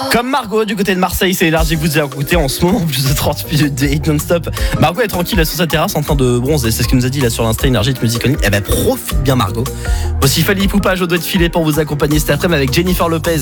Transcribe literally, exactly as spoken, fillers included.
Comme Margot du côté de Marseille, c'est élargi que vous avez écouté en ce moment, plus de trente minutes de hit non-stop. Margot est tranquille là sur sa terrasse en train de bronzer, c'est ce qu'il nous a dit là sur l'Insta Énergie de Music Only. Eh ben profite bien Margot. Voici Fali Poupa, je dois te filer pour vous accompagner cet après-midi avec Jennifer Lopez.